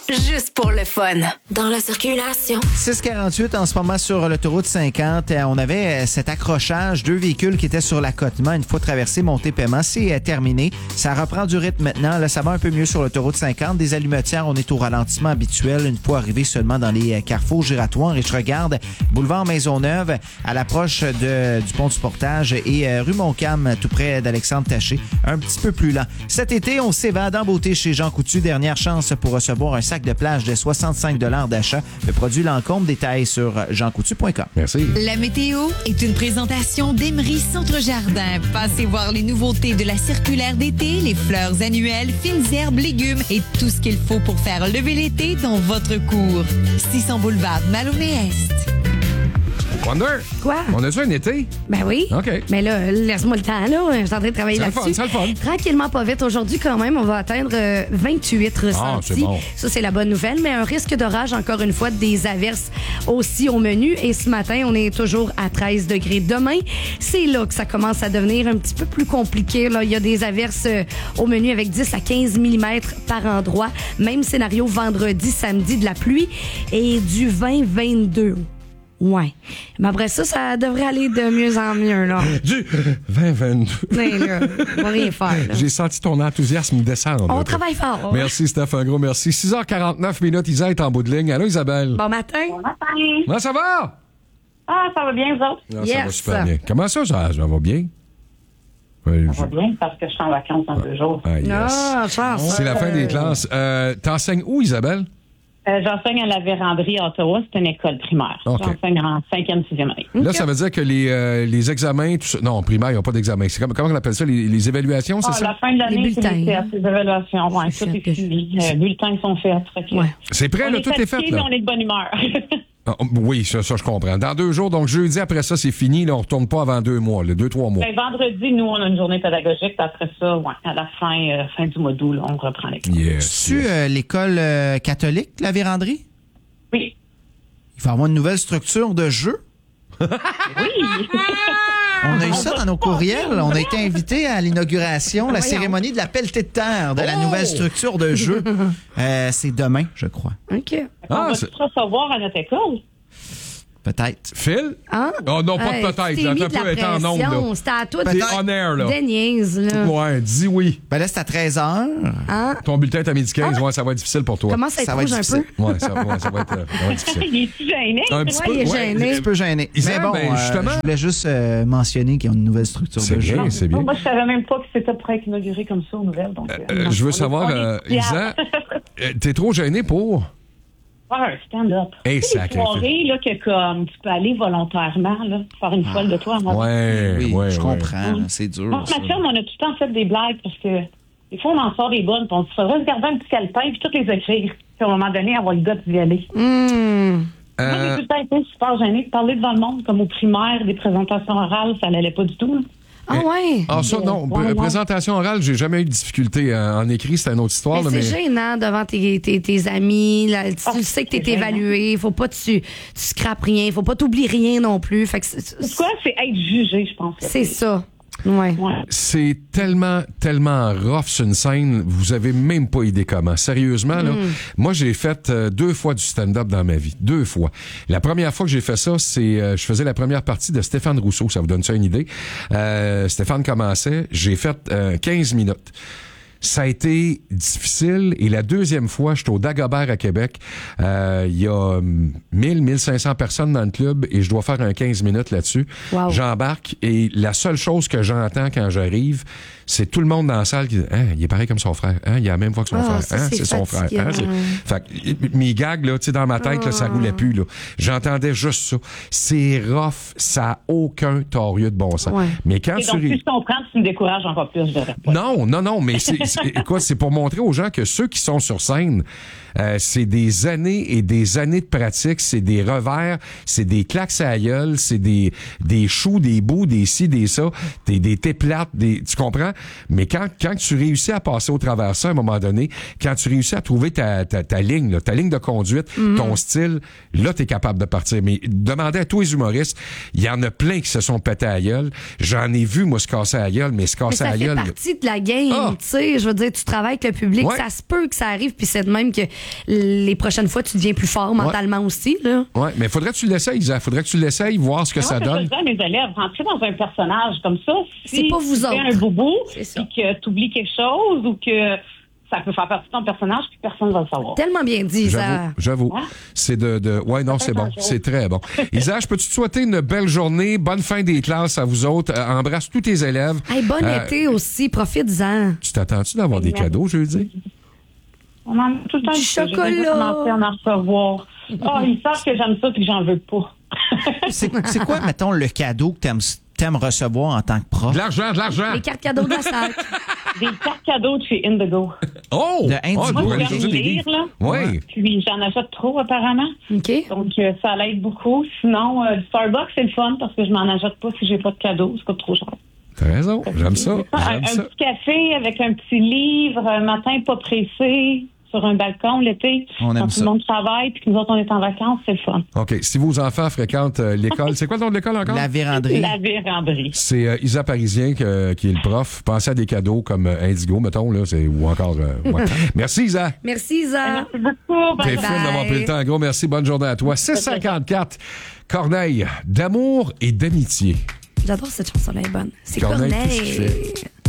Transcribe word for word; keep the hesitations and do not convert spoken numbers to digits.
juste pour le fun. Dans la circulation. six quarante-huit en ce moment sur l'autoroute cinquante. On avait cet accrochage, deux véhicules qui étaient sur l'accotement. Une fois traversé Monté-Paiement, c'est terminé. Ça reprend du rythme maintenant. Là, ça va un peu mieux sur l'autoroute cinquante. Des allumetières, on est au ralentissement habituel une fois arrivé seulement dans les carrefours giratoires. Et je regarde boulevard Maisonneuve à l'approche de, du pont du Portage et euh, rue Montcalm, tout près d'Alexandre Taché, un petit peu plus lent. Cet été, on s'évade en beauté chez Jean Coutu. Dernière chance pour recevoir un sac de plage de soixante-cinq dollars d'achat. Le produit Lancôme, détail sur jean coutu point com. Merci. La météo est une présentation d'Emery Centre Jardin. Passez voir les nouveautés de la circulaire d'été, les fleurs annuelles, fines herbes, légumes et tout ce qu'il faut pour faire lever l'été dans votre cour. six cents boulevard Maloney-Est. Wonder. Quoi? On a-tu un été? Ben oui. OK. Mais là, laisse-moi le temps, là. Je suis en train de travailler C'est le là-dessus. fun, c'est le fun. Tranquillement, pas vite. Aujourd'hui, quand même, on va atteindre euh, vingt-huit ressentis. Ah, c'est bon. Ça, c'est la bonne nouvelle. Mais un risque d'orage, encore une fois, des averses aussi au menu. Et ce matin, on est toujours à treize degrés. Demain, c'est là que ça commence à devenir un petit peu plus compliqué. Là, il y a des averses euh, au menu avec dix à quinze millimètres par endroit. Même scénario vendredi, samedi, de la pluie et du vingt à vingt-deux. Ouais. Mais après ça, ça devrait aller de mieux en mieux, là. Du vingt vingt-deux. Mais là, on va rien faire, là. J'ai senti ton enthousiasme descendre. On là. travaille fort. Merci, Steph. Un gros merci. six heures quarante-neuf minutes. Isa est en bout de ligne. Allô, Isabelle? Bon matin. Bon matin. Comment ça va? Ah, ça va bien, vous autres? Ah, Ça va Yes. super bien. Comment ça, ça, ça va bien? Oui, Ça va bien parce que je suis en vacances dans deux jours. Ah, yes. Ah, chance. C'est la fin des classes. Euh, T'enseignes où, Isabelle? Euh, j'enseigne à la Vérandrie à Ottawa. C'est une école primaire. OK. J'enseigne en cinquième, sixième année. Là, ça veut dire que les, euh, les examens, tout ça. Non, primaire, ils n'ont pas d'examen. C'est comme, comment on appelle ça? Les, les évaluations, c'est Ah, ça? la fin de l'année, Les c'est bulletins, les, hein? c'est les évaluations. Ouais, C'est tout fait est que- fini. Les bulletins sont faits. Fait que Ouais. C'est prêt, on là, est tout est fait, fatigués, là. mais on est de bonne humeur. Ah, oui, ça, ça, je comprends. Dans deux jours, donc jeudi, après ça, c'est fini. Là, on ne retourne pas avant deux mois, là, deux, trois mois. Ben, vendredi, nous, on a une journée pédagogique. Puis après ça, ouais, à la fin, euh, fin du mois d'août, là, on reprend l'école. Yes. C'est-tu euh, l'école euh, catholique, la Vérandrie? Oui. Il va y avoir une nouvelle structure de jeu. Oui. On a eu ça dans nos courriels. On a été invités à l'inauguration, la Voyons. cérémonie de la pelletée de terre de la Oh! nouvelle structure de jeu. Euh, c'est demain, je crois. OK. on Ah, va c'est- se recevoir à notre école. Peut-être. Phil? Hein? Oh non, pas de Hey, peut-être. tu t'es là. mis Attends de un peu, la elle est en nombre, là. pression. C'était à toi de T'es Peut-être. on air, là. Des niaises, là. Ouais, dis oui. Ben là, c'est à treize heures. Hein? Ton bulletin est à midi quinze. Ouais, ça va être difficile pour toi. Commence à être Ça va être rouge un difficile. peu. Ouais, ça, ouais, ça va être, euh, ça va être difficile. Il est-tu gêné? Un petit Ouais, peu. il est ouais. gêné. Un petit peu gêné. Isabelle, Mais bon, ben, euh, justement- je voulais juste euh, mentionner qu'ils ont une nouvelle structure C'est de jeu. bien, c'est bien. Moi, je savais même pas que c'était prêt à être inauguré comme ça aux nouvelles. Donc, Euh, je veux savoir, euh, Isa, euh, t'es trop gêné pour? Faire un stand-up. Hey, Tu sais, les sacré soirées, là, que comme tu peux aller volontairement, là, faire une folle de toi. Moi, Ouais, Oui, ouais, je ouais. comprends. là, C'est dur. Moi, ça. ma chum, on a tout le temps fait des blagues parce que des fois, on en sort des bonnes. Puis on se faudrait se garder un petit calepin puis toutes les écrire. Puis à un moment donné, avoir le gars d'y aller. Hum. Moi, j'ai Euh, tout le temps été super gênée de parler devant le monde, comme au primaire, des présentations orales, ça n'allait pas du tout. là. Ah ouais. Ah, ça, non. Ouais, ouais. Présentation orale, j'ai jamais eu de difficulté. Euh, En écrit, c'est une autre histoire. Mais là, c'est mais... gênant devant tes, tes, tes amis. Là, tu Ah, le sais que t'es c'est gênant. évalué. Faut pas que tu, tu scrapes rien. Faut pas t'oublier rien non plus. Fait que c'est, C'est quoi? C'est être jugé, je pense. c'est ça. Ouais. Ouais. C'est tellement, tellement rough sur une scène, vous avez même pas idée comment. Sérieusement, là, moi, j'ai fait euh, deux fois du stand-up dans ma vie. Deux fois. La première fois que j'ai fait ça, c'est, euh, je faisais la première partie de Stéphane Rousseau. Ça vous donne ça une idée? Euh, Stéphane commençait. J'ai fait euh, quinze minutes. Ça a été difficile. Et la deuxième fois, j'étais au Dagobert à Québec. Euh, Il y a mille, mille cinq cents personnes dans le club et je dois faire un quinze minutes là-dessus. Wow. J'embarque et la seule chose que j'entends quand j'arrive, c'est tout le monde dans la salle qui dit hein, il est pareil comme son frère. Hein, il a la même voix que son Ah, frère. ça, Hein, c'est c'est son frère. fatigant. Hein, c'est... Fait que mes gags, là, tu sais, dans ma tête, là, ça roulait plus. Là. J'entendais juste ça. C'est rough. Ça a aucun torieux de bon sens. Ouais. Mais quand Et tu donc, ris- si je comprends, tu me décourages encore plus, je dirais pas. non, non, non, mais c'est, c'est, écoute, c'est pour montrer aux gens que ceux qui sont sur scène, euh, c'est des années et des années de pratique, c'est des revers, c'est des claques à la gueule, c'est des, des choux, des bouts, des ci, des ça, des, des téplates, des, tu comprends? Mais quand, quand tu réussis à passer au travers de ça, à un moment donné, quand tu réussis à trouver ta, ta, ta ligne, là, ta ligne de conduite, ton style, là, t'es capable de partir. Mais demandez à tous les humoristes, il y en a plein qui se sont pétés à la gueule. J'en ai vu, moi, se casser à la gueule, mais se Mais casser à ça la fait gueule. partie de la game, Ah! tu sais. sais, je veux dire, tu travailles avec le public, Ouais. ça se peut que ça arrive, puis c'est de même que les prochaines fois, tu deviens plus fort mentalement aussi, là. Oui, mais faudrait que tu l'essayes, Isa. Faudrait que tu l'essayes, voir ce que Moi, ça ce que je donne. dis à mes élèves, rentrer dans un personnage comme ça, si C'est pas vous tu fais autres. un boubou, C'est ça. puis que tu oublies quelque chose ou que ça peut faire partie de ton personnage, puis personne ne va le savoir. Tellement bien dit, ça. J'avoue, j'avoue. Ouais. C'est de, de... Ouais, non, c'est bon. C'est très bon. Isa, je peux te souhaiter une belle journée, bonne fin des classes à vous autres. Euh, embrasse tous tes élèves. Hey, bon Euh, été aussi, profite-en. Tu t'attends-tu d'avoir des Merci. cadeaux jeudi? On en a tout le temps Du dit ça. J'ai chocolat. déjà commencé à en recevoir. Ah, ils savent que j'aime ça puis que j'en veux pas. C'est c'est quoi, mettons, le cadeau que t'aimes t'aimes recevoir en tant que prof? De l'argent, de l'argent! Les cartes cadeaux de la sac. Des cartes cadeaux de chez Indigo. Oh! De Indigo. Oh, Moi, pourrais je aller viens chercher de des lire, livres. là. Oui. Puis j'en achète trop, apparemment. OK. Donc, euh, ça l'aide beaucoup. Sinon, euh, du Starbucks, c'est le fun parce que je m'en achète pas si j'ai pas de cadeau. Ça coûte trop cher. T'as raison. J'aime ça. Un, J'aime un ça. petit café avec un petit livre, un matin pas pressé, sur un balcon l'été. On aime quand ça. tout le monde travaille puis que nous autres, on est en vacances, c'est le fun. OK. Si vos enfants fréquentent euh, l'école, c'est quoi le nom de l'école encore? La véranderie. La véranderie. C'est euh, Isa Parisien que- qui est le prof. Pensez à des cadeaux comme euh, Indigo, mettons, là, c'est, ou encore... euh, ouais. Merci, Isa. Merci, Isa. Merci beaucoup. T'es Bye fine bye. d'avoir pris le temps. Gros merci. Bonne journée à toi. six cinquante-quatre, Corneille, d'amour et d'amitié. J'adore cette chanson-là, elle est bonne. C'est Corneille, tout ce qu'il Corneille. fait.